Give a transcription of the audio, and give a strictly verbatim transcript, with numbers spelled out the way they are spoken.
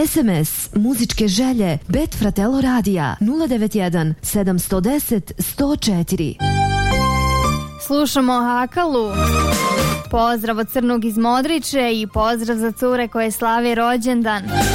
S M S muzičke želje Bet Fratello Radija nula devet jedan sedam jedan nula jedan jedan zero četiri. Slušamo Hakalu. Pozdrav od Crnog iz Modriče i pozdrav za cure koje slavi rođendan.